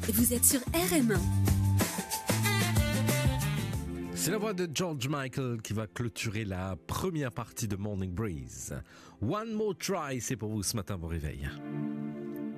Vous êtes sur RM1. C'est la voix de George Michael qui va clôturer la première partie de Morning Breeze. One More Try, c'est pour vous ce matin, bon réveil.